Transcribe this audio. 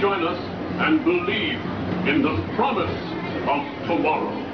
join us and believe in the promise of tomorrow.